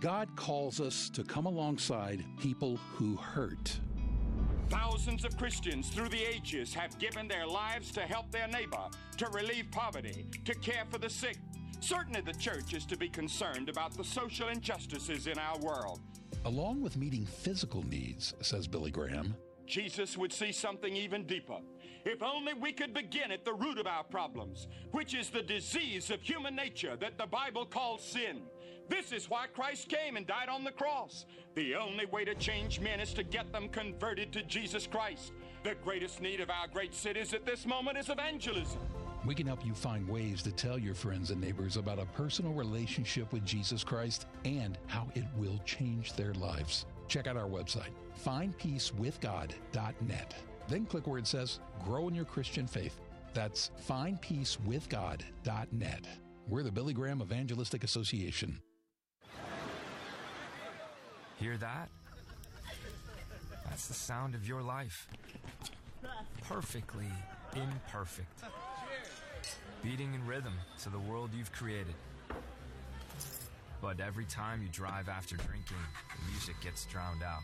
God calls us to come alongside people who hurt. Thousands of Christians through the ages have given their lives to help their neighbor, to relieve poverty, to care for the sick. Certainly the church is to be concerned about the social injustices in our world. Along with meeting physical needs, says Billy Graham, Jesus would see something even deeper. If only we could begin at the root of our problems, which is the disease of human nature that the Bible calls sin. This is why Christ came and died on the cross. The only way to change men is to get them converted to Jesus Christ. The greatest need of our great cities at this moment is evangelism. We can help you find ways to tell your friends and neighbors about a personal relationship with Jesus Christ and how it will change their lives. Check out our website, findpeacewithgod.net. Then click where it says Grow in Your Christian Faith. That's findpeacewithgod.net. We're the Billy Graham Evangelistic Association. Hear that? That's the sound of your life. Perfectly imperfect. Beating in rhythm to the world you've created. But every time you drive after drinking, the music gets drowned out.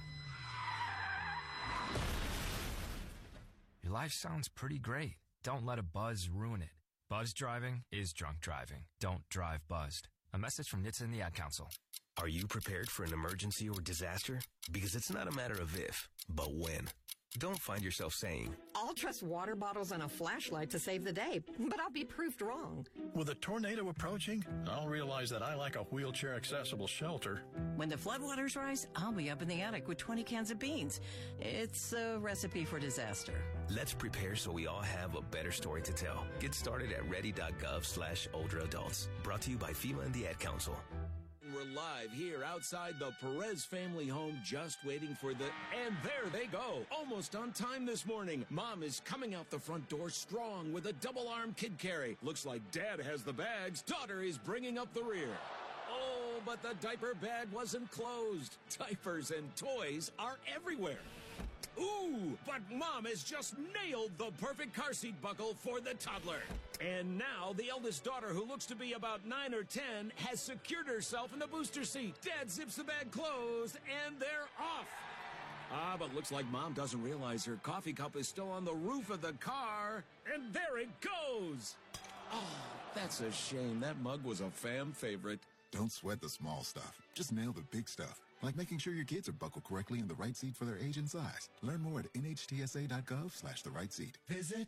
Your life sounds pretty great. Don't let a buzz ruin it. Buzz driving is drunk driving. Don't drive buzzed. A message from NHTSA and the Ad Council. Are you prepared for an emergency or disaster? Because it's not a matter of if, but when. Don't find yourself saying, I'll trust water bottles and a flashlight to save the day, but I'll be proved wrong. With a tornado approaching, I'll realize that I lack a wheelchair-accessible shelter. When the floodwaters rise, I'll be up in the attic with 20 cans of beans. It's a recipe for disaster. Let's prepare so we all have a better story to tell. Get started at ready.gov/older-adults. Brought to you by FEMA and the Ad Council. We're live here outside the Perez family home, just waiting for the... And there they go, almost on time this morning. Mom is coming out the front door strong with a double-arm kid carry. Looks like Dad has the bags. Daughter is bringing up the rear. Oh, but the diaper bag wasn't closed. Diapers and toys are everywhere. Ooh, but Mom has just nailed the perfect car seat buckle for the toddler. And now the eldest daughter, who looks to be about 9 or 10, has secured herself in the booster seat. Dad zips the bag closed, and they're off. But looks like Mom doesn't realize her coffee cup is still on the roof of the car. And there it goes. Oh, that's a shame. That mug was a fam favorite. Don't sweat the small stuff. Just nail the big stuff. Like making sure your kids are buckled correctly in the right seat for their age and size. Learn more at nhtsa.gov/the-right seat. Visit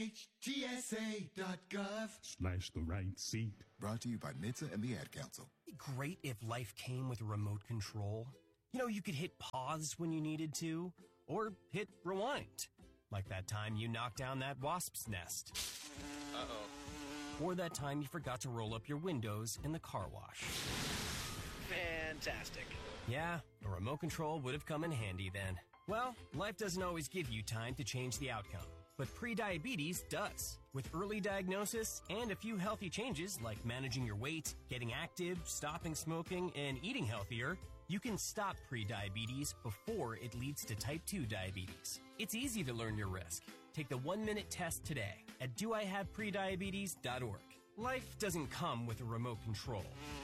nhtsa.gov/the right seat. Brought to you by NHTSA and the Ad Council. It'd be great if life came with a remote control. You know, you could hit pause when you needed to, or hit rewind. Like that time you knocked down that wasp's nest. Uh-oh. Or that time you forgot to roll up your windows in the car wash. Fantastic. Yeah, a remote control would have come in handy then. Well, life doesn't always give you time to change the outcome, but prediabetes does. With early diagnosis and a few healthy changes like managing your weight, getting active, stopping smoking, and eating healthier, you can stop prediabetes before it leads to type 2 diabetes. It's easy to learn your risk. Take the 1-minute test today at doihaveprediabetes.org. Life doesn't come with a remote control.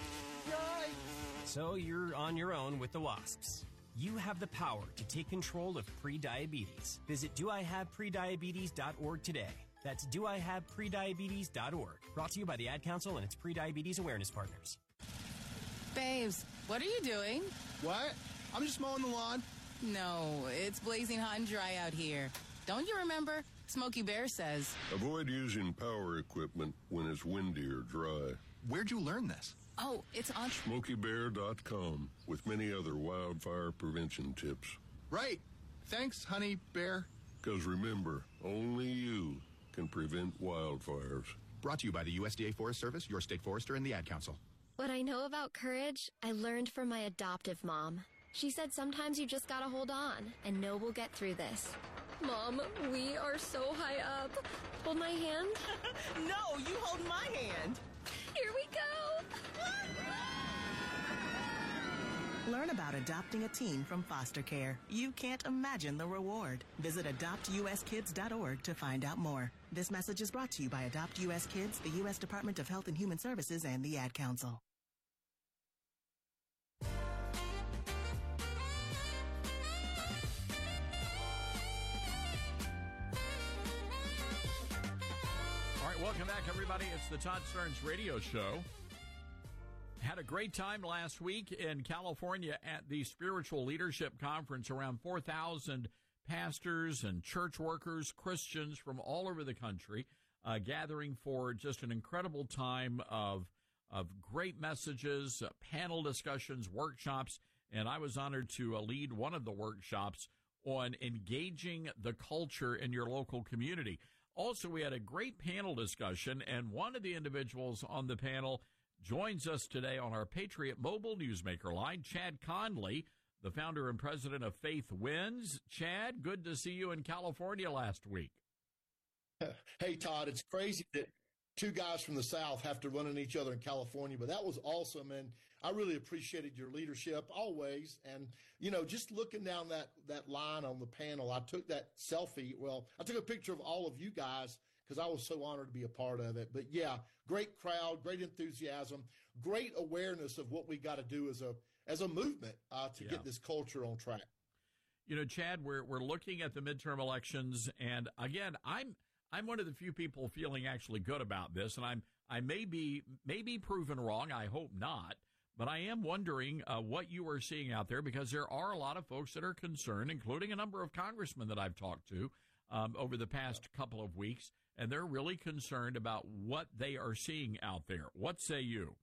So you're on your own with the wasps. You have the power to take control of prediabetes. Visit doihaveprediabetes.org today. That's doihaveprediabetes.org. Brought to you by the Ad Council and its prediabetes awareness partners. Babes, what are you doing? What? I'm just mowing the lawn. No, it's blazing hot and dry out here. Don't you remember? Smokey Bear says, avoid using power equipment when it's windy or dry. Where'd you learn this? Oh, it's on SmokeyBear.com with many other wildfire prevention tips. Right. Thanks, Honey Bear. Because remember, only you can prevent wildfires. Brought to you by the USDA Forest Service, your state forester, and the Ad Council. What I know about courage, I learned from my adoptive mom. She said sometimes you just gotta hold on and know we'll get through this. Mom, we are so high up. Hold my hand. No, you hold my hand. Here we go. Learn about adopting a teen from foster care. You can't imagine the reward. Visit adoptuskids.org to find out more. This message is brought to you by Adopt U.S. Kids, the U.S. Department of Health and Human Services, and the Ad Council. Welcome back, everybody. It's the Todd Starnes Radio Show. Had a great time last week in California at the Spiritual Leadership Conference. Around 4,000 pastors and church workers, Christians from all over the country, gathering for just an incredible time of great messages, panel discussions, workshops, and I was honored to lead one of the workshops on engaging the culture in your local community. Also, we had a great panel discussion, and one of the individuals on the panel joins us today on our Patriot Mobile Newsmaker line, Chad Conley, the founder and president of Faith Wins. Chad, good to see you in California last week. Hey, Todd, it's crazy that two guys from the South have to run into each other in California, but that was awesome, and I really appreciated your leadership always. And, you know, just looking down that line on the panel, I took that selfie. Well, I took a picture of all of you guys because I was so honored to be a part of it. But, yeah, great crowd, great enthusiasm, great awareness of what we got to do as a movement to get this culture on track. You know, Chad, we're looking at the midterm elections, and, again, I'm one of the few people feeling actually good about this, and I may be proven wrong. I hope not. But I am wondering what you are seeing out there, because there are a lot of folks that are concerned, including a number of congressmen that I've talked to over the past couple of weeks, and they're really concerned about what they are seeing out there. What say you?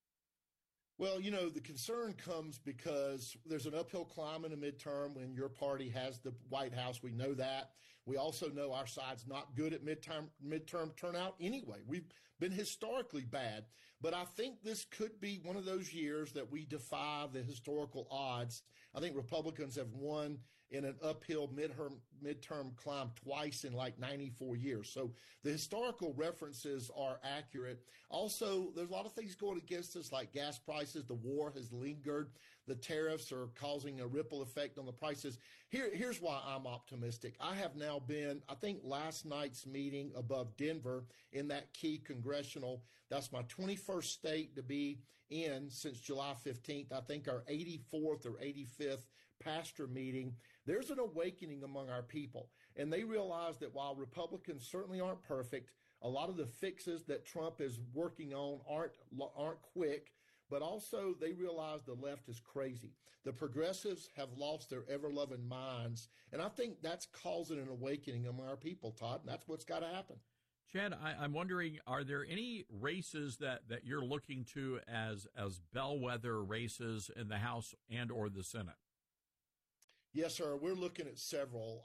Well, you know, the concern comes because there's an uphill climb in a midterm when your party has the White House. We know that. We also know our side's not good at midterm turnout anyway. We've been historically bad. But I think this could be one of those years that we defy the historical odds. I think Republicans have won in an uphill midterm climb twice in like 94 years. So the historical references are accurate. Also, there's a lot of things going against us, like gas prices. The war has lingered. The tariffs are causing a ripple effect on the prices. Here's why I'm optimistic. I have now been, I think last night's meeting above Denver in that key congressional, that's my 21st state to be in since July 15th. I think our 84th or 85th pastor meeting. There's an awakening among our people. And they realize that while Republicans certainly aren't perfect, a lot of the fixes that Trump is working on aren't quick. But also they realize the left is crazy. The progressives have lost their ever-loving minds. And I think that's causing an awakening among our people, Todd. And that's what's got to happen. Chad, I'm wondering, are there any races that you're looking to as bellwether races in the House and or the Senate? Yes, sir. We're looking at several.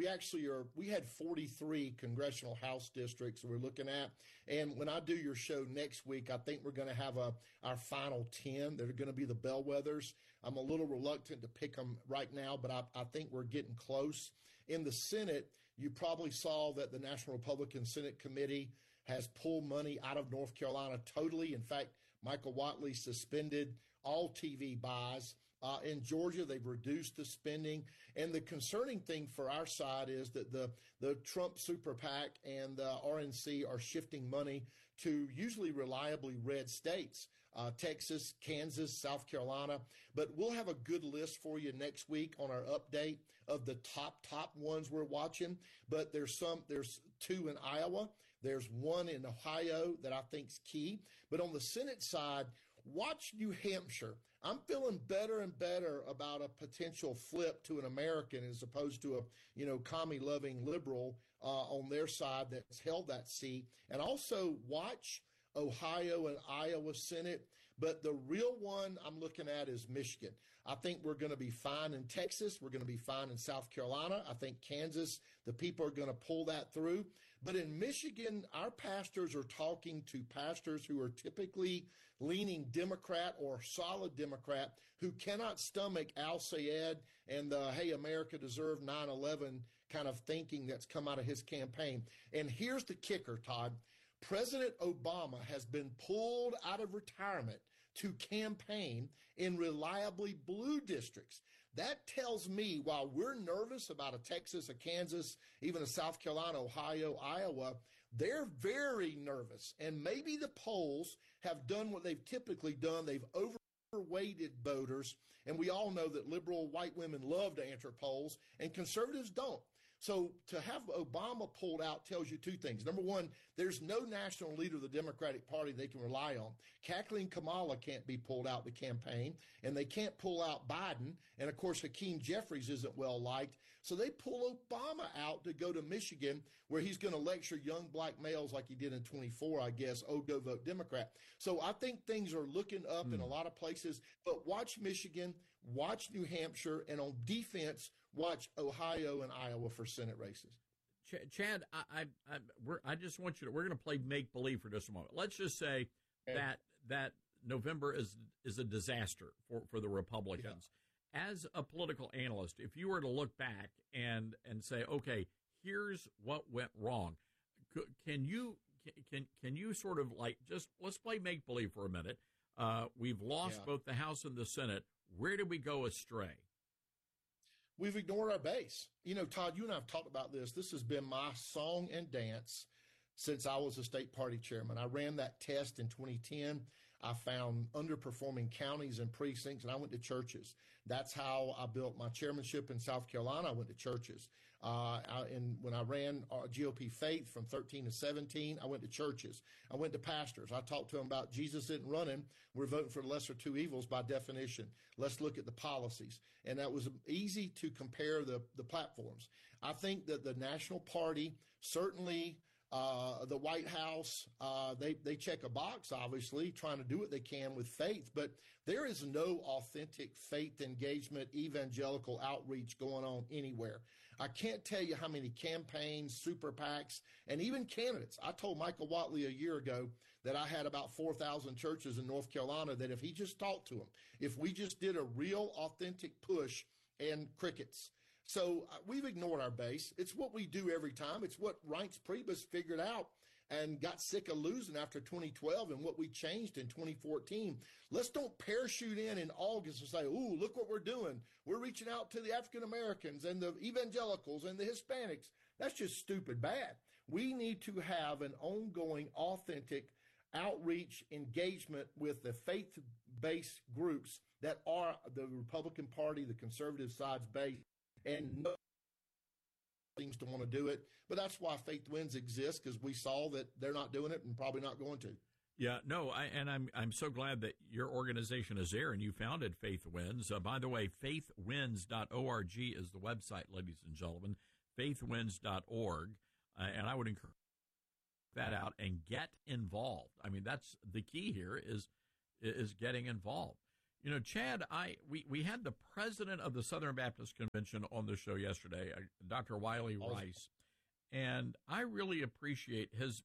We had 43 congressional House districts we're looking at. And when I do your show next week, I think we're going to have our final 10 that are going to be the bellwethers. I'm a little reluctant to pick them right now, but I think we're getting close. In the Senate, you probably saw that the National Republican Senate Committee has pulled money out of North Carolina totally. In fact, Michael Whatley suspended all TV buys. In Georgia, they've reduced the spending. And the concerning thing for our side is that the Trump Super PAC and the RNC are shifting money to usually reliably red states, Texas, Kansas, South Carolina. But we'll have a good list for you next week on our update of the top ones we're watching. But there's two in Iowa. There's one in Ohio that I think is key. But on the Senate side, watch New Hampshire. I'm feeling better and better about a potential flip to an American as opposed to a, commie-loving liberal on their side that's held that seat. And also watch Ohio and Iowa Senate. But the real one I'm looking at is Michigan. I think we're going to be fine in Texas. We're going to be fine in South Carolina. I think Kansas, the people are going to pull that through. But in Michigan, our pastors are talking to pastors who are typically leaning Democrat or solid Democrat who cannot stomach Al Sayed and the, hey, America deserved 9/11 kind of thinking that's come out of his campaign. And here's the kicker, Todd. President Obama has been pulled out of retirement to campaign in reliably blue districts. That tells me while we're nervous about a Texas, a Kansas, even a South Carolina, Ohio, Iowa, they're very nervous. And maybe the polls have done what they've typically done. They've overweighted voters. And we all know that liberal white women love to answer polls and conservatives don't. So to have Obama pulled out tells you two things. Number one, there's no national leader of the Democratic Party they can rely on. Kathleen Kamala can't be pulled out the campaign, and they can't pull out Biden. And, of course, Hakeem Jeffries isn't well liked. So they pull Obama out to go to Michigan, where he's going to lecture young black males like he did in 24, I guess. Oh, go vote Democrat. So I think things are looking up in a lot of places. But watch Michigan, watch New Hampshire, and on defense, watch Ohio and Iowa for Senate races. Chad, I just want you to, we're going to play make-believe for just a moment. Let's just say that November is a disaster for the Republicans. Yeah. As a political analyst, if you were to look back and say, okay, here's what went wrong, can you sort of like, just let's play make-believe for a minute. We've lost both the House and the Senate. Where did we go astray? We've ignored our base. You know, Todd, you and I have talked about this. This has been my song and dance since I was a state party chairman. I ran that test in 2010. I found underperforming counties and precincts, and I went to churches. That's how I built my chairmanship in South Carolina. I went to churches. And when I ran GOP Faith from 13 to 17, I went to churches. I went to pastors. I talked to them about Jesus isn't running. We're voting for the lesser two evils by definition. Let's look at the policies. And that was easy to compare the platforms. I think that the national party, certainly the White House, they check a box, obviously, trying to do what they can with faith. But there is no authentic faith engagement, evangelical outreach going on anywhere. I can't tell you how many campaigns, super PACs, and even candidates. I told Michael Watley a year ago that I had about 4,000 churches in North Carolina that if he just talked to them, if we just did a real authentic push, and crickets. So we've ignored our base. It's what we do every time. It's what Reince Priebus figured out and got sick of losing after 2012 and what we changed in 2014. Let's don't parachute in August and say, ooh, look what we're doing. We're reaching out to the African Americans and the evangelicals and the Hispanics. That's just stupid bad. We need to have an ongoing, authentic outreach engagement with the faith-based groups that are the Republican Party, the conservative side's base. And no seems to want to do it. But that's why Faith Wins exists, because we saw that they're not doing it and probably not going to. Yeah, no, I'm so glad that your organization is there and you founded Faith Wins. By the way, faithwins.org is the website, ladies and gentlemen, faithwins.org. And I would encourage that out and get involved. I mean, that's the key here is getting involved. You know, Chad, we had the president of the Southern Baptist Convention on the show yesterday, Dr. Wiley Rice, and I really appreciate his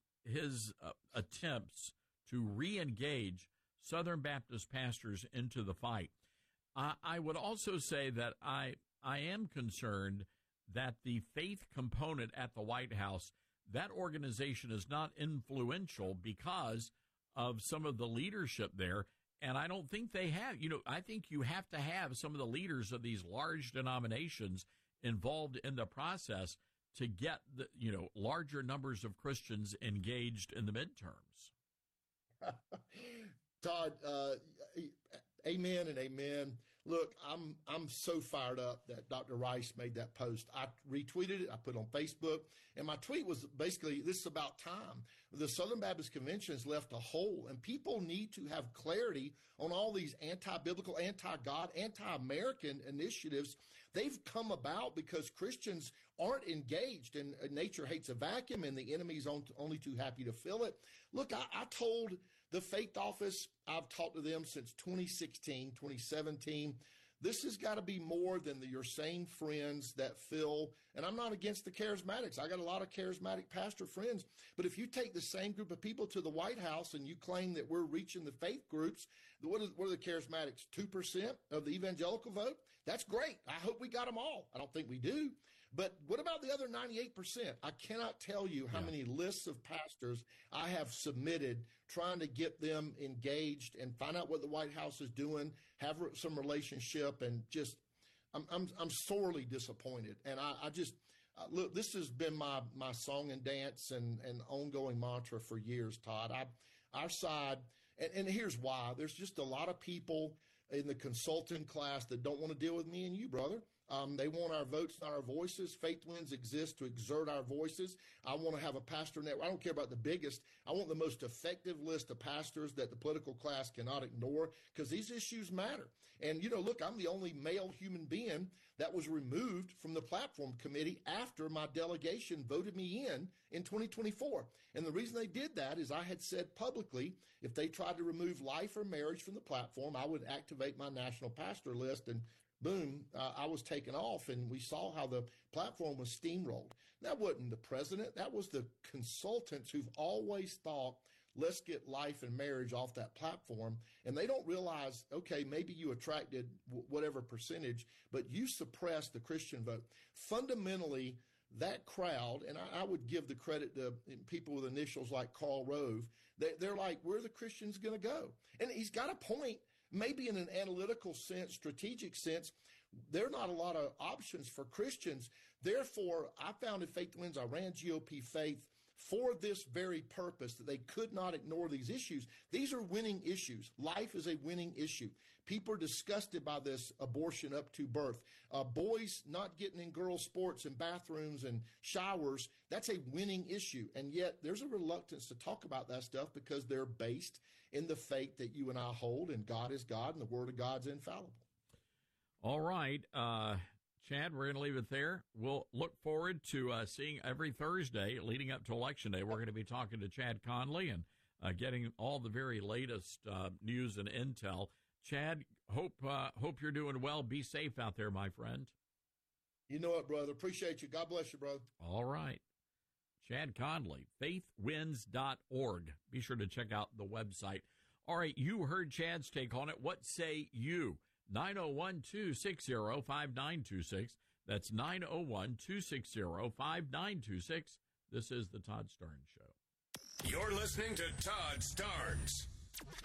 attempts to re-engage Southern Baptist pastors into the fight. I would also say that I am concerned that the faith component at the White House, that organization is not influential because of some of the leadership there. And I don't think they have. You know, I think you have to have some of the leaders of these large denominations involved in the process to get the, larger numbers of Christians engaged in the midterms. Todd, amen and amen. Look, I'm so fired up that Dr. Rice made that post. I retweeted it. I put it on Facebook. And my tweet was basically, this is about time. The Southern Baptist Convention has left a hole, and people need to have clarity on all these anti-biblical, anti-God, anti-American initiatives. They've come about because Christians aren't engaged, and nature hates a vacuum, and the enemy's only too happy to fill it. Look, I told the Faith Office, I've talked to them since 2016, 2017. This has got to be more than your same friends that fill, and I'm not against the charismatics. I got a lot of charismatic pastor friends, but if you take the same group of people to the White House and you claim that we're reaching the faith groups, what are the charismatics, 2% of the evangelical vote? That's great. I hope we got them all. I don't think we do. But what about the other 98%? I cannot tell you how many lists of pastors I have submitted trying to get them engaged and find out what the White House is doing, have some relationship, and just I'm sorely disappointed. And I just look, this has been my song and dance and ongoing mantra for years, Todd. Our side, and here's why. There's just a lot of people in the consulting class that don't want to deal with me and you, brother. They want our votes, not our voices. Faith Winds exists to exert our voices. I want to have a pastor network. I don't care about the biggest. I want the most effective list of pastors that the political class cannot ignore, because these issues matter. And, look, I'm the only male human being that was removed from the platform committee after my delegation voted me in 2024. And the reason they did that is I had said publicly, if they tried to remove life or marriage from the platform, I would activate my national pastor list, and boom, I was taken off, and we saw how the platform was steamrolled. That wasn't the president. That was the consultants who've always thought, let's get life and marriage off that platform. And they don't realize, okay, maybe you attracted whatever percentage, but you suppressed the Christian vote. Fundamentally, that crowd, and I would give the credit to people with initials like Karl Rove, they're like, where are the Christians going to go? And he's got a point. Maybe in an analytical sense, strategic sense, there are not a lot of options for Christians. Therefore, I found in Faith Winds, I ran GOP Faith for this very purpose, that they could not ignore these issues. These are winning issues. Life is a winning issue. People are disgusted by this abortion up to birth. Boys not getting in girls' sports and bathrooms and showers, that's a winning issue. And yet there's a reluctance to talk about that stuff because they're based in the faith that you and I hold, and God is God, and the Word of God's infallible. All right. Chad, we're going to leave it there. We'll look forward to seeing every Thursday leading up to Election Day. We're going to be talking to Chad Conley and getting all the very latest news and intel. Chad, hope you're doing well. Be safe out there, my friend. You know it, brother. Appreciate you. God bless you, brother. All right. Chad Conley, faithwinds.org. Be sure to check out the website. All right, you heard Chad's take on it. What say you? 901-260-5926. That's 901-260-5926. This is the Todd Starnes Show. You're listening to Todd Starnes.